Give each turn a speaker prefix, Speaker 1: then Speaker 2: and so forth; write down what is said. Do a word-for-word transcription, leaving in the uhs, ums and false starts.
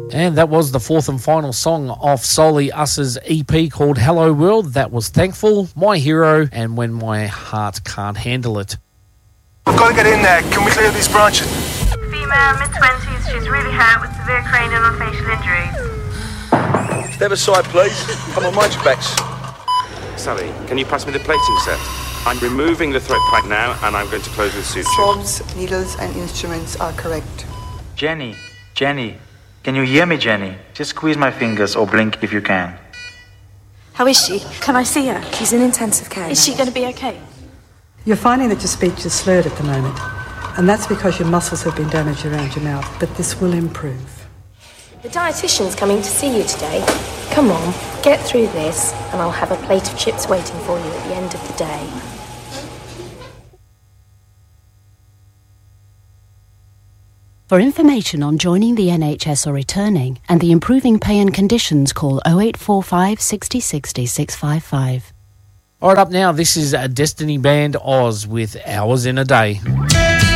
Speaker 1: And that was the fourth and final song off Solely Us's E P called Hello World. That was Thankful, My Hero, and When My Heart Can't Handle It.
Speaker 2: We've got to get in there. Can we clear these branches?
Speaker 3: Female, mid-twenties. She's really hurt with severe cranial and facial injuries.
Speaker 2: Step aside, please. Come on, mind your backs.
Speaker 4: Sally, can you pass me the plating set? I'm removing the thread pipe now, and I'm going to close the suture.
Speaker 5: Swabs, needles, and instruments are correct.
Speaker 6: Jenny, Jenny, can you hear me, Jenny? Just squeeze my fingers or blink if you can.
Speaker 7: How is she?
Speaker 3: Can I see her?
Speaker 7: She's in intensive care.
Speaker 3: Is she going to be okay?
Speaker 8: You're finding that your speech is slurred at the moment, and that's because your muscles have been damaged around your mouth, but this will improve.
Speaker 7: The dietitian's coming to see you today. Come on, get through this, and I'll have a plate of chips waiting for you at the end of the day.
Speaker 9: For information on joining the N H S or returning, and the improving pay and conditions, call oh eight four five, six oh six oh, six five five.
Speaker 1: All right, up now, this is a Destiny Band Oz with Hours in a Day.